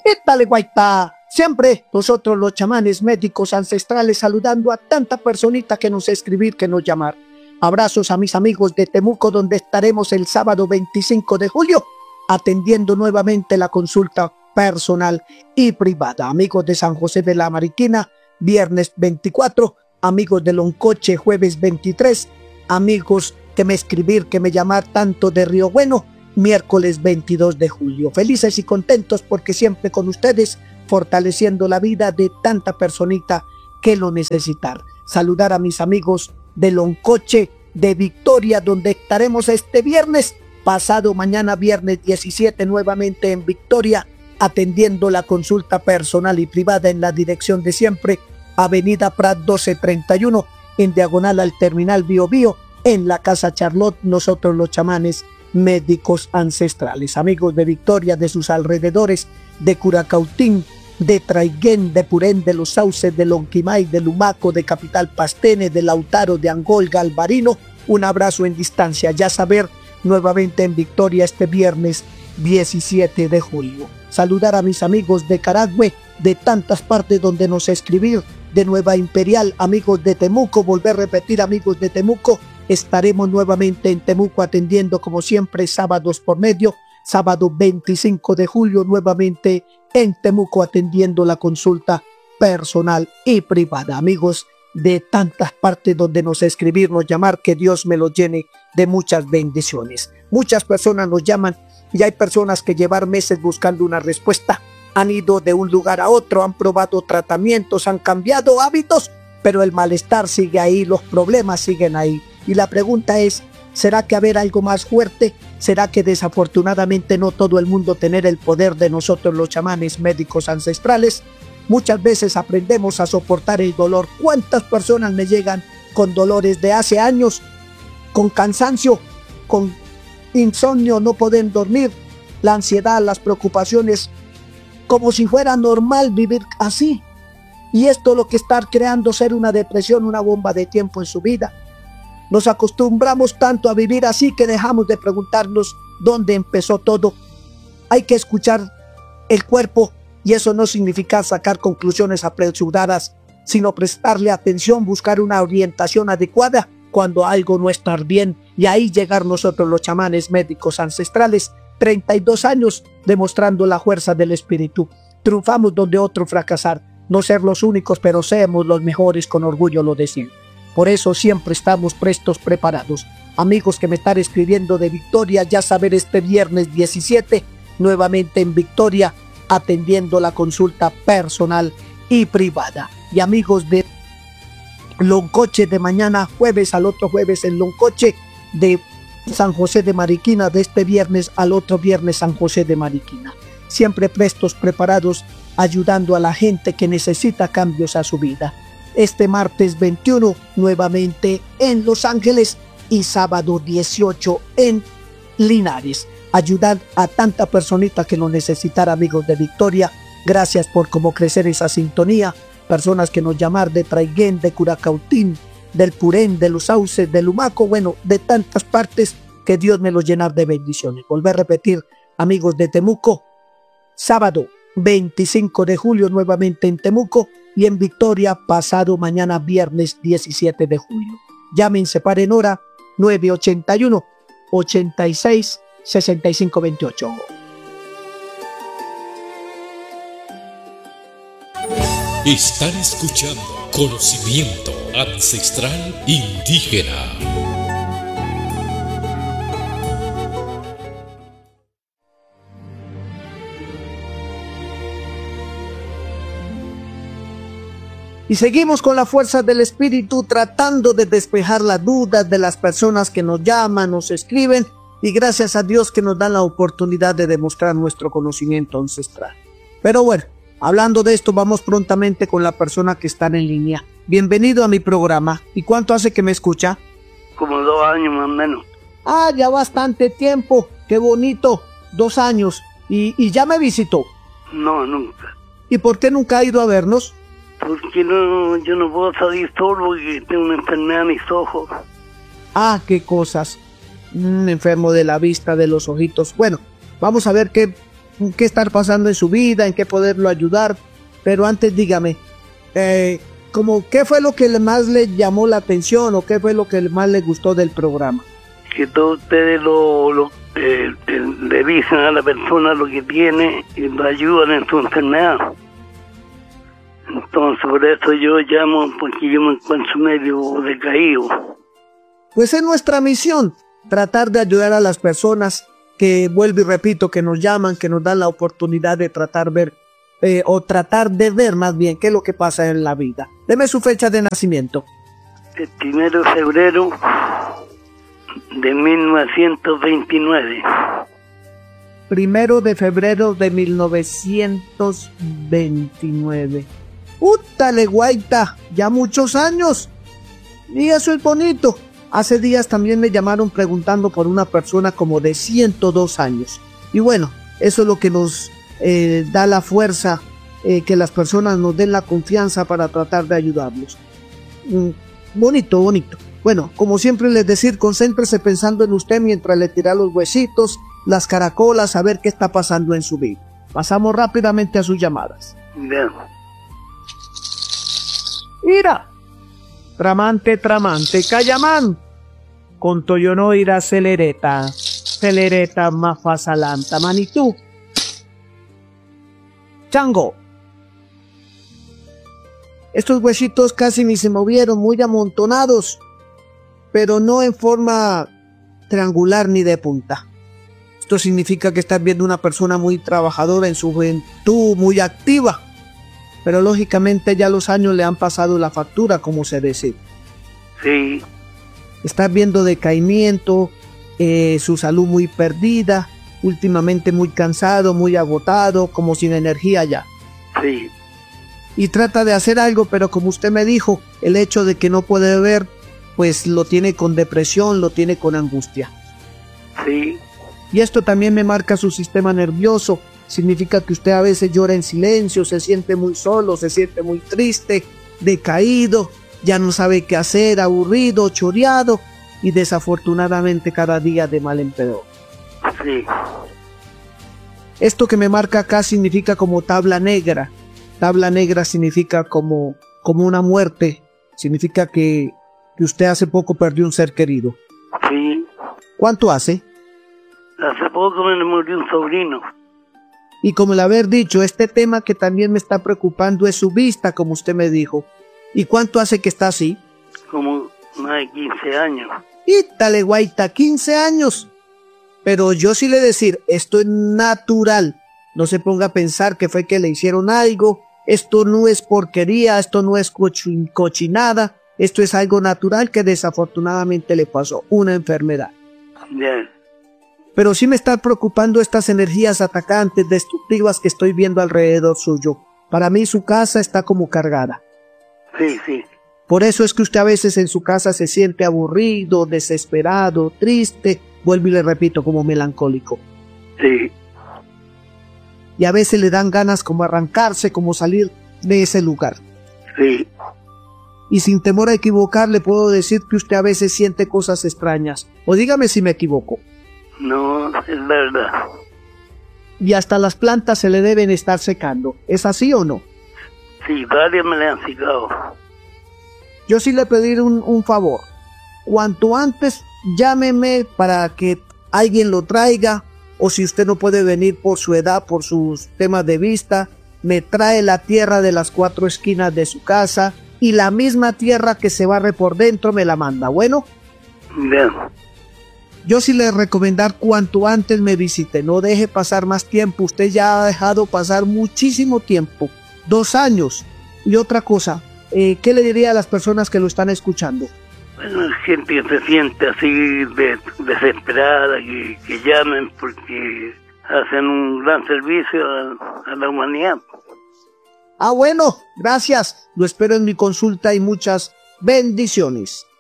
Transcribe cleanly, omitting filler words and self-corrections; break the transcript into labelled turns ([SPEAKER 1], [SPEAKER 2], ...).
[SPEAKER 1] Dale guaita. Siempre nosotros los chamanes médicos ancestrales saludando a tanta personita que nos escribir, que nos llamar. Abrazos a mis amigos de Temuco, donde estaremos el sábado 25 de julio atendiendo nuevamente la consulta personal y privada. Amigos de San José de la Mariquina, viernes 24. Amigos de Loncoche, jueves 23. Amigos que me escribir, que me llamar tanto de Río Bueno, miércoles 22 de julio. Felices y contentos porque siempre con ustedes, fortaleciendo la vida de tanta personita que lo necesitar. Saludar a mis amigos de Loncoche, de Victoria, donde estaremos este viernes, pasado mañana viernes 17 nuevamente en Victoria, atendiendo la consulta personal y privada en la dirección de siempre, Avenida Prat 1231, en diagonal al Terminal Bio Bio, en la Casa Charlotte, nosotros los chamanes médicos ancestrales. Amigos de Victoria, de sus alrededores, de Curacautín, de Traiguén, de Purén, de Los Sauces, de Lonquimay, de Lumaco, de Capital Pastene, de Lautaro, de Angol, Galvarino, un abrazo en distancia. Ya saber, nuevamente en Victoria este viernes 17 de julio. Saludar a mis amigos de Caragüe, de tantas partes donde nos escribir, de Nueva Imperial, amigos de Temuco, volver a repetir, amigos de Temuco, estaremos nuevamente en Temuco atendiendo como siempre sábados por medio. Sábado 25 de julio nuevamente en Temuco atendiendo la consulta personal y privada. Amigos de tantas partes donde nos escribir, nos llamar, que Dios me los llene de muchas bendiciones. Muchas personas nos llaman y hay personas que llevar meses buscando una respuesta. Han ido de un lugar a otro, han probado tratamientos, han cambiado hábitos, pero el malestar sigue ahí, los problemas siguen ahí. Y la pregunta es, ¿será que haber algo más fuerte? ¿Será que desafortunadamente no todo el mundo tener el poder de nosotros los chamanes médicos ancestrales? Muchas veces aprendemos a soportar el dolor. ¿Cuántas personas me llegan con dolores de hace años, con cansancio, con insomnio, no pueden dormir, la ansiedad, las preocupaciones, como si fuera normal vivir así? Y esto lo que está creando ser una depresión, una bomba de tiempo en su vida. Nos acostumbramos tanto a vivir así que dejamos de preguntarnos dónde empezó todo. Hay que escuchar el cuerpo y eso no significa sacar conclusiones apresuradas, sino prestarle atención, buscar una orientación adecuada cuando algo no está bien y ahí llegar nosotros los chamanes médicos ancestrales, 32 años demostrando la fuerza del espíritu. Triunfamos donde otros fracasar, no ser los únicos, pero seamos los mejores, con orgullo lo decimos. Por eso siempre estamos prestos, preparados. Amigos que me están escribiendo de Victoria, ya saber este viernes 17, nuevamente en Victoria, atendiendo la consulta personal y privada. Y amigos de Loncoche, de mañana jueves al otro jueves en Loncoche, de San José de Mariquina, de este viernes al otro viernes San José de Mariquina. Siempre prestos, preparados, ayudando a la gente que necesita cambios a su vida. Este martes 21 nuevamente en Los Ángeles y sábado 18 en Linares. Ayudar a tanta personita que lo necesitara, amigos de Victoria. Gracias por cómo crecer esa sintonía. Personas que nos llamar de Traiguén, de Curacautín, del Purén, de Los Sauces, de Lumaco, bueno, de tantas partes, que Dios me los llenar de bendiciones. Volver a repetir, amigos de Temuco, sábado 25 de julio nuevamente en Temuco y en Victoria pasado mañana viernes 17 de julio. Llamen, separen hora 981 86 65 28.
[SPEAKER 2] Están escuchando Conocimiento Ancestral Indígena.
[SPEAKER 1] Y seguimos con la fuerza del espíritu tratando de despejar las dudas de las personas que nos llaman, nos escriben, y gracias a Dios que nos dan la oportunidad de demostrar nuestro conocimiento ancestral. Pero bueno, hablando de esto, vamos prontamente con la persona que está en línea. Bienvenido a mi programa. ¿Y cuánto hace que me escucha?
[SPEAKER 3] Como 2 años más o menos.
[SPEAKER 1] Ah, ya bastante tiempo. Qué bonito. 2 años. ¿Y ya me visitó?
[SPEAKER 3] No, nunca.
[SPEAKER 1] ¿Y por qué nunca ha ido a vernos?
[SPEAKER 3] Porque no, yo no puedo salir solo porque tengo una enfermedad en mis ojos.
[SPEAKER 1] Ah, qué cosas. Enfermo de la vista, de los ojitos. Bueno, vamos a ver qué qué estar pasando en su vida, en qué poderlo ayudar. Pero antes dígame, como qué fue lo que más le llamó la atención o qué fue lo que más le gustó del programa.
[SPEAKER 3] Que todos ustedes le dicen a la persona lo que tiene y lo ayudan en su enfermedad. Entonces por eso yo llamo, porque yo me encuentro medio decaído.
[SPEAKER 1] Pues es nuestra misión, tratar de ayudar a las personas que, vuelvo y repito, que nos llaman, que nos dan la oportunidad de tratar de ver más bien qué es lo que pasa en la vida. Deme su fecha de nacimiento.
[SPEAKER 3] El 1 de febrero de 1929.
[SPEAKER 1] 1 de febrero de 1929. ¡Útale, guaita! Ya muchos años. Y eso es bonito. Hace días también me llamaron preguntando por una persona como de 102 años. Y bueno, eso es lo que nos da la fuerza, que las personas nos den la confianza para tratar de ayudarlos. Bonito, bonito. Bueno, como siempre les decir, concéntrese pensando en usted mientras le tira los huesitos, las caracolas, a ver qué está pasando en su vida. Pasamos rápidamente a sus llamadas.
[SPEAKER 3] Bien.
[SPEAKER 1] Ira, tramante, Cayamán, con Toyono ira celereta mafasalanta, Manitú, Chango. Estos huesitos casi ni se movieron, muy amontonados, pero no en forma triangular ni de punta. Esto significa que estás viendo una persona muy trabajadora en su juventud, muy activa. Pero lógicamente ya los años le han pasado la factura, como se dice.
[SPEAKER 3] Sí.
[SPEAKER 1] Estás viendo decaimiento, su salud muy perdida, últimamente muy cansado, muy agotado, como sin energía ya.
[SPEAKER 3] Sí.
[SPEAKER 1] Y trata de hacer algo, pero como usted me dijo, el hecho de que no puede ver, pues lo tiene con depresión, lo tiene con angustia.
[SPEAKER 3] Sí.
[SPEAKER 1] Y esto también me marca su sistema nervioso. Significa que usted a veces llora en silencio, se siente muy solo, se siente muy triste, decaído, ya no sabe qué hacer, aburrido, choreado y desafortunadamente cada día de mal en peor.
[SPEAKER 3] Sí.
[SPEAKER 1] Esto que me marca acá significa como tabla negra. Tabla negra significa como una muerte. Significa que usted hace poco perdió un ser querido.
[SPEAKER 3] Sí.
[SPEAKER 1] ¿Cuánto hace?
[SPEAKER 3] Hace poco me murió un sobrino.
[SPEAKER 1] Y como el haber dicho, este tema que también me está preocupando es su vista, como usted me dijo. ¿Y cuánto hace que está así?
[SPEAKER 3] Como más de 15 años.
[SPEAKER 1] Ítale, guaita, 15 años. Pero yo sí le decir, esto es natural. No se ponga a pensar que fue que le hicieron algo. Esto no es porquería, esto no es cochinada. Esto es algo natural que desafortunadamente le pasó, una enfermedad.
[SPEAKER 3] Bien.
[SPEAKER 1] Pero sí me están preocupando estas energías atacantes, destructivas que estoy viendo alrededor suyo. Para mí su casa está como cargada.
[SPEAKER 3] Sí, sí.
[SPEAKER 1] Por eso es que usted a veces en su casa se siente aburrido, desesperado, triste, vuelvo y le repito, como melancólico.
[SPEAKER 3] Sí.
[SPEAKER 1] Y a veces le dan ganas como arrancarse, como salir de ese lugar.
[SPEAKER 3] Sí.
[SPEAKER 1] Y sin temor a equivocar le puedo decir que usted a veces siente cosas extrañas. O dígame si me equivoco.
[SPEAKER 3] No, es verdad.
[SPEAKER 1] Y hasta las plantas se le deben estar secando. ¿Es así o no?
[SPEAKER 3] Sí, varias me le han secado.
[SPEAKER 1] Yo sí le pediré un favor. Cuanto antes llámeme para que alguien lo traiga. O si usted no puede venir por su edad, por sus temas de vista, me trae la tierra de las 4 esquinas de su casa. Y la misma tierra que se barre por dentro me la manda. ¿Bueno?
[SPEAKER 3] Bien.
[SPEAKER 1] Yo sí le recomendar cuanto antes me visite, no deje pasar más tiempo, usted ya ha dejado pasar muchísimo tiempo, 2 años. Y otra cosa, ¿qué le diría a las personas que lo están escuchando?
[SPEAKER 3] Bueno, gente que se siente así desesperada, que llamen porque hacen un gran servicio a la humanidad.
[SPEAKER 1] Ah, bueno, gracias, lo espero en mi consulta y muchas bendiciones.